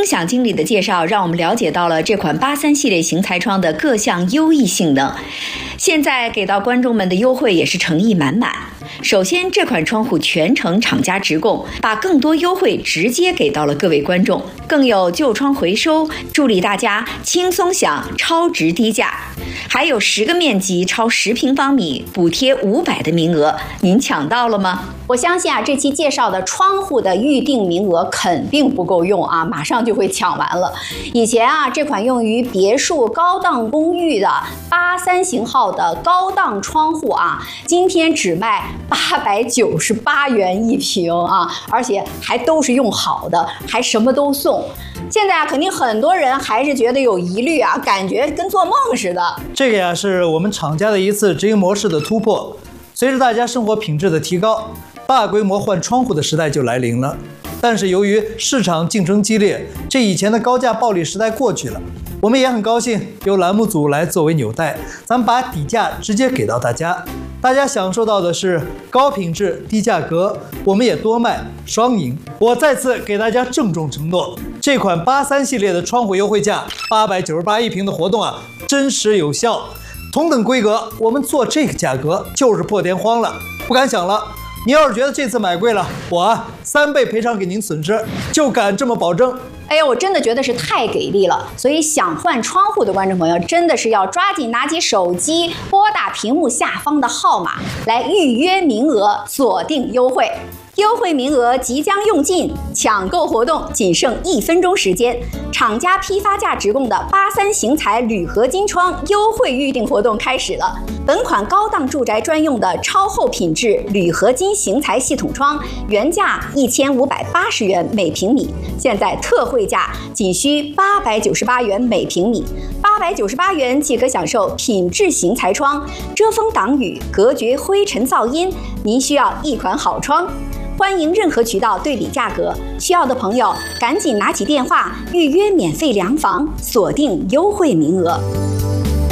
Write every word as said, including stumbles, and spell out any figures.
享经理的介绍，让我们了解到了这款八三系列型材窗的各项优异性能。现在给到观众们的优惠也是诚意满满。首先，这款窗户全程厂家直供，把更多优惠直接给到了各位观众，更有旧窗回收，助力大家轻松享超值低价。还有十个面积超十平方米，补贴五百的名额，您抢到了吗？ 我相信啊，这期介绍的窗户的预定名额肯定不够用啊，马上就会抢完了。以前啊，这款用于别墅高档公寓的八三型号的高档窗户啊，今天只卖八百九十八元一平啊，而且还都是用好的，还什么都送。现在啊，肯定很多人还是觉得有疑虑啊，感觉跟做梦似的。 这个呀，是我们厂家的一次直营模式的突破。随着大家生活品质的提高，大规模换窗户的时代就来临了。但是由于市场竞争激烈，这以前的高价暴利时代过去了。我们也很高兴由栏目组来作为纽带，咱们把底价直接给到大家，大家享受到的是高品质低价格，我们也多卖双赢。我再次给大家郑重承诺，这款八三系列的窗户优惠价八百九十八一平的活动啊，真实有效。同等规格，我们做这个价格就是破天荒了，不敢想了。您要是觉得这次买贵了，我啊三倍赔偿给您损失，就敢这么保证。 哎呀，我真的觉得是太给力了，所以想换窗户的观众朋友真的是要抓紧拿起手机，拨打屏幕下方的号码来预约名额，锁定优惠。优惠名额即将用尽，抢购活动仅剩一分钟时间。厂家批发价直供的八三型材铝合金窗优惠预订活动开始了。本款高档住宅专用的超厚品质铝合金型材系统窗，原价一千五百八十元每平米，现在特惠价仅需八百九十八元每平米。八百九十八元即可享受品质型材窗，遮风挡雨，隔绝灰尘噪音。您需要一款好窗。欢迎任何渠道对比价格，需要的朋友赶紧拿起电话预约免费量房，锁定优惠名额。